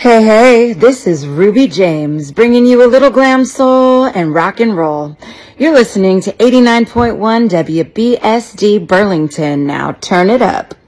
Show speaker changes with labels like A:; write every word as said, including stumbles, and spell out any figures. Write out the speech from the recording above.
A: Hey, hey, this is Ruby James, bringing you a little glam soul and rock and roll. You're listening to eighty-nine point one W B S D Burlington. Now turn it up.